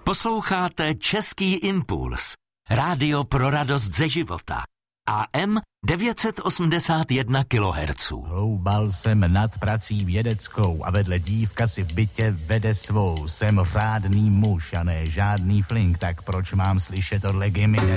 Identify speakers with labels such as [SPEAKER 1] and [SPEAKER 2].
[SPEAKER 1] Posloucháte Český impuls, rádio pro radost ze života. AM 981 kHz.
[SPEAKER 2] Hloubal jsem nad prací vědeckou a vedle dívka si v bytě vede svou. Jsem řádný muž a ne žádný flink, tak proč mám slyšet od Legimine?